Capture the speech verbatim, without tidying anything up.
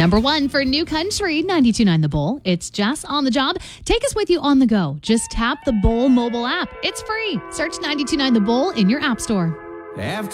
Number one for New Country, ninety-two point nine The Bull. It's Jess on the job. Take us with you on the go. Just tap the Bull mobile app. It's free. Search ninety-two point nine The Bull in your app store. After